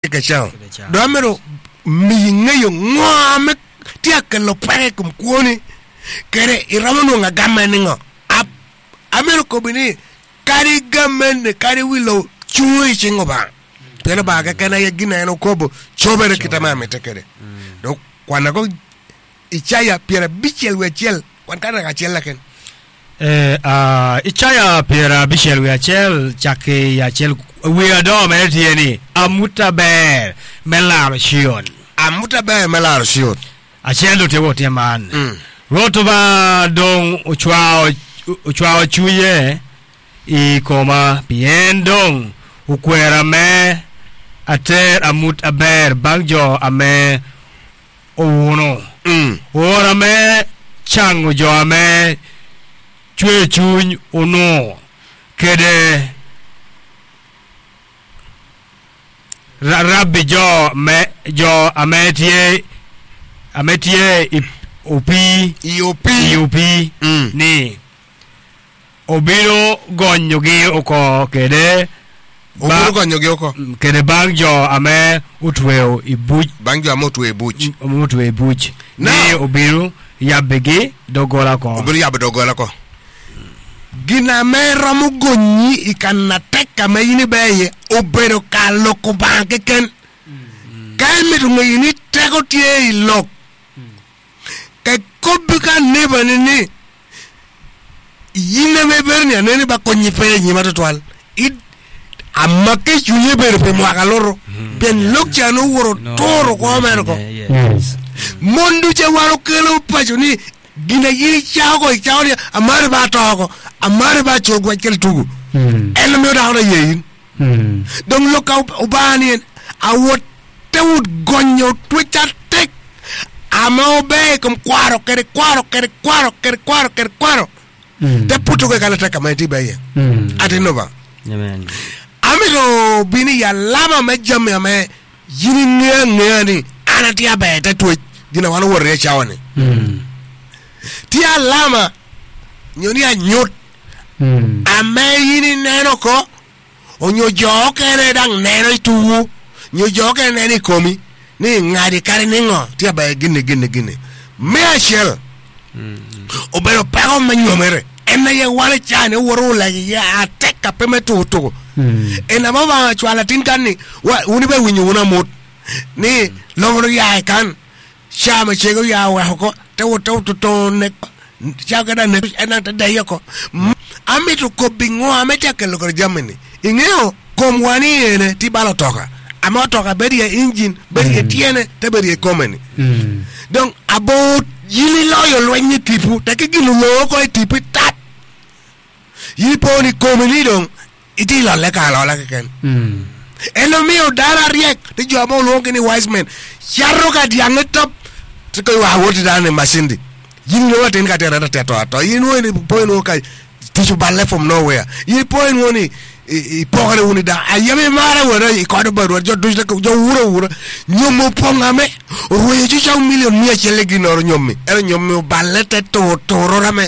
ke chao do mero mi ngeyo ngome tia ke lo pare kum kuoni kere iramono nga gamani ngo amero ko bini kari gamen kari wilo chui chingo ba pero ba ka kana ya gina no kobo chobere kitamame tekere do kwana ko ichaya piera bichel wechel kwan kana ka chel laken ichaya piera bichel wechel chake ya chel we ado mertieni amuta ber melar shion achelo te wote man roto ba dong uchwao chuye i koma piendong ukwera me ater amut aber bangjo ame uno ora me chango jo ame chwe chuny uno kede rabbi jo ametie upi ni obiro gonyogi oko kede kede bangjo ame utweo ibuch ni obiro yabegi dogola ko gina mero mugonyi ikana teka mayini beye obero kalo ko banke ken kay metu ngini tego tie ilok kay kobuka neba ni yine me berni anene ba konyi pe nyi matotwal id amake chuye ber pe mwakaloro ben lokcha no woro toro ko amerko mondu che waro kelo pacho ni gina yi chago chawo amare ba togo amare ba chogo kel tugu en me da hora yin donc loka ubani awot tewut gonyo twicha tek amo be kom kwaro kere te puto ke kala tek amati baye atinova amen amigo bini ya lama me jamme ame yini ngani anati abe te twit dina wano worre chawani tia lama nyoni anyot ame yini neno ko onyo jokere dang neno itu nyo jokere neni komi ni ngadi kare ningo tia ba gine me ashel obero pago menyomere ena ye wale chane woro la ya ateka peme tutu ena baba chwala tinkani unibe winyu una mot ni longro ya kan shama chego ya wa ko to ne chagada ne ena ta dayoko amitu ko bingo ameta ke lokor jamani ingeo komwani ene tibalo toka amotoka beri engine beri tiene te beri komeni donc about yili loyo lwenyi tipu take gilu loko tipu tap yili poni komeni don iti lo leka lo leka ken elo mio dara riek te jo amo lo ngini wise man charro ka diange top te ko wa woti dane masindi yili lo waten ka tera to yini woni point ka tichu balle from nowhere yili point woni I pokere uni da ayame mara wora I kodo baro jo dujle ko jo wura nyomo pongame roye ju chaw million mi chele ginoro nyommi era nyommi balete to rorame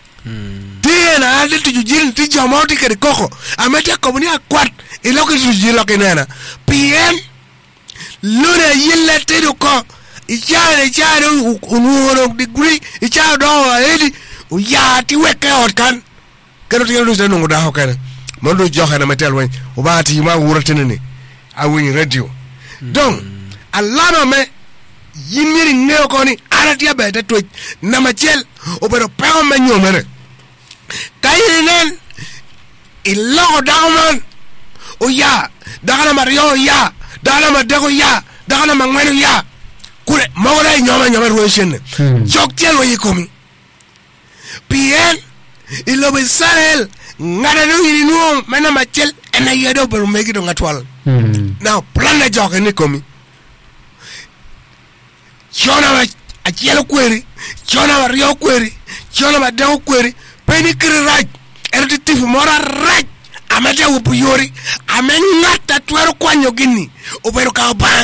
tiena ade tu jirin ti jamoti ke koko amete ko ni akwat iloko tu jilo ke nana pien luna yille te do ko ichare unuro degree ichare do edi u ya ti weke otkan kero ti lu se nungu da hokana mondo joxana metel won o baati ma wuratene ni awin radio donc alama me yimiri ngeo ko ni arati abete to na machel o bero pago me nyomere kayinen illo dawman o ya dagana mario ya dagana madego ya dagana mangweno ya kule mawra nyoma rueshene joktel wayi komi pien ilo besarel ngara no yini no mena machel ena yedo beru megi do ngatwal now plan na joke ni komi chona ma achelo kweri chona ma rio kweri chona ma dewo kweri peni kiraj erti tifu mora raj amete wo buyori amengata twero kwanyo gini o beru ka ba